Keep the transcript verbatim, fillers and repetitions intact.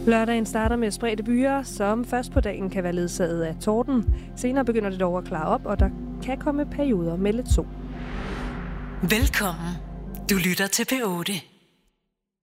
Lørdagen starter med spredte byer, som først på dagen kan være ledsaget af torden. Senere begynder det dog at klare op, og der kan komme perioder med lidt sol. Velkommen. Du lytter til P otte.